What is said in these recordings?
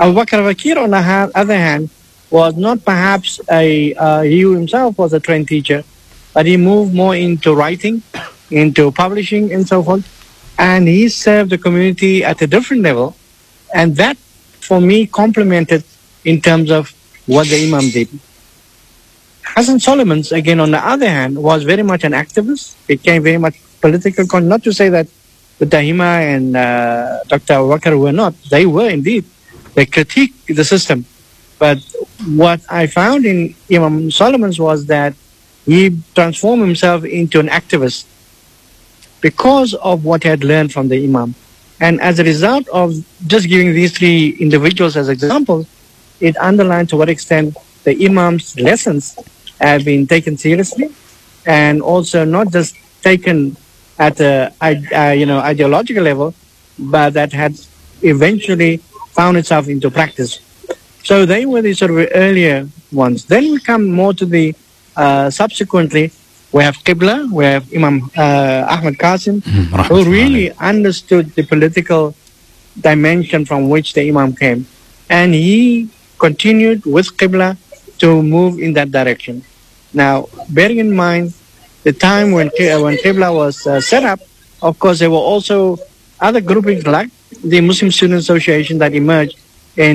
Abu Bakr al-Bakir, on the other hand, was not perhaps he himself was a trained teacher, but he moved more into writing, into publishing and so forth. And he served the community at a different level. And that, for me, complemented in terms of what the Imam did. Hassan Solomons, again, on the other hand, was very much an activist, became very much political. Not to say that the Dahima and Dr. Abu Bakr were not. They were indeed. They critiqued the system. But what I found in Imam Solomons was that he transformed himself into an activist because of what he had learned from the Imam. And as a result of just giving these three individuals as examples, it underlined to what extent the Imam's lessons have been taken seriously and also not just taken at a ideological level, but that had eventually found itself into practice. So they were the sort of earlier ones. Then we come more to the subsequently, we have Qibla, we have Imam Ahmad Qasim, who really understood the political dimension from which the Imam came. And he continued with Qibla to move in that direction. Now, bearing in mind the time when Qibla was set up, of course, there were also other groupings like the Muslim Student Association that emerged in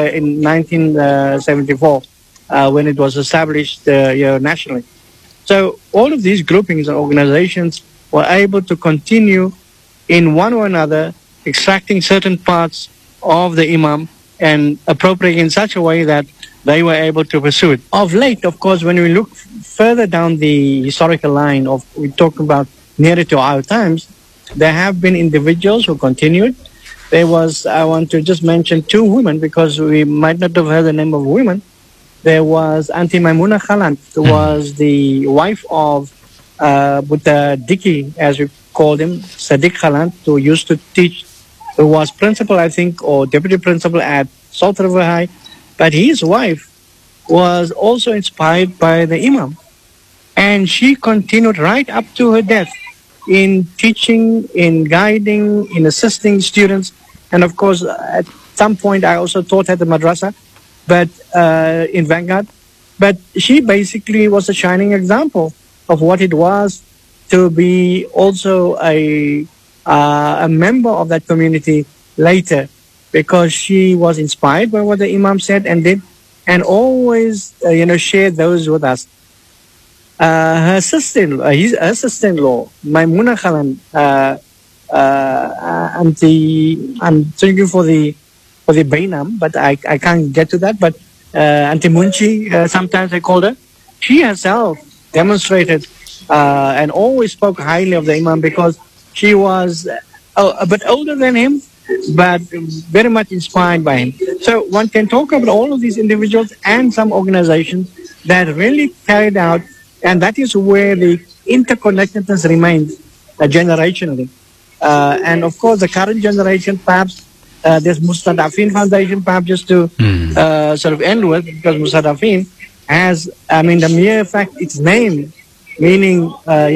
1974 when it was established nationally. So all of these groupings and organizations were able to continue in one or another, extracting certain parts of the Imam and appropriating in such a way that they were able to pursue it. Of late, of course, when we look further down the historical line of, we talk about nearer to our times, there have been individuals who continued. There was, I want to just mention two women because we might not have heard the name of women. There was Auntie Maimuna Khalant, who was the wife of Buddha Diki, as we called him, Sadiq Khalant, who used to teach, who was principal, I think, or deputy principal at Salt River High. But his wife was also inspired by the Imam. And she continued right up to her death in teaching, in guiding, in assisting students. And of course, at some point, I also taught at the madrasa, but in Vanguard. But she basically was a shining example of what it was to be also a member of that community later, because she was inspired by what the Imam said and did, and always, shared those with us. Her sister-in-law, Maimuna Khalan, I'm thinking for the Bainam, but I can't get to that. But Auntie Munchi, sometimes I called her. She herself demonstrated and always spoke highly of the Imam because she was a bit older than him, but very much inspired by him. So one can talk about all of these individuals and some organizations that really carried out, and that is where the interconnectedness remains generationally. And of course, the current generation, perhaps, there's Mustadafin Foundation, perhaps just to sort of end with, because Mustadafin has, the mere fact, its name, meaning,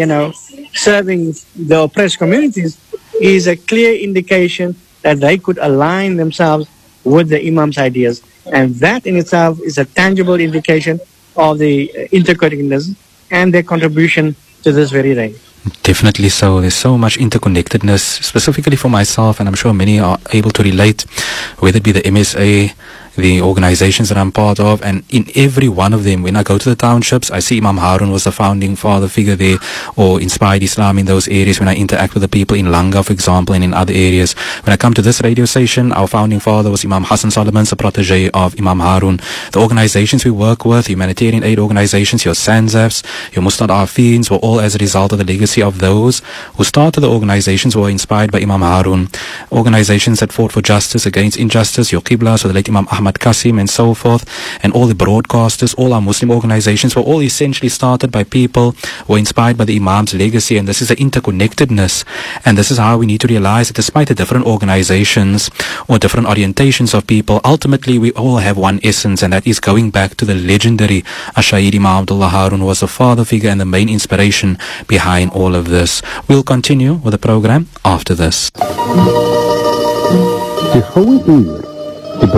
serving the oppressed communities, is a clear indication that they could align themselves with the Imam's ideas. And that in itself is a tangible indication of the interconnectedness and their contribution to this very day. Definitely so. There's so much interconnectedness, specifically for myself, and I'm sure many are able to relate, whether it be the MSA, the organizations that I'm part of, and in every one of them, when I go to the townships, I see Imam Harun was the founding father figure there, or inspired Islam in those areas. When I interact with the people in Langa, for example, and in other areas, when I come to this radio station, our founding father was Imam Hassan Solomons, a protege of Imam Harun. The organizations we work with, humanitarian aid organizations, your SANZAFs, your Mustad Afins, were all as a result of the legacy of those who started the organizations who were inspired by Imam Harun. Organizations that fought for justice against injustice, your Qibla, so the late Imam Ahmad Qasim and so forth, and all the broadcasters, all our Muslim organizations were all essentially started by people who were inspired by the Imam's legacy. And this is the interconnectedness, and this is how we need to realize that despite the different organizations or different orientations of people, ultimately we all have one essence, and that is going back to the legendary Ashaid Imam Abdullah Harun, who was the father figure and the main inspiration behind all of this. We'll continue with the program after this. De goue uur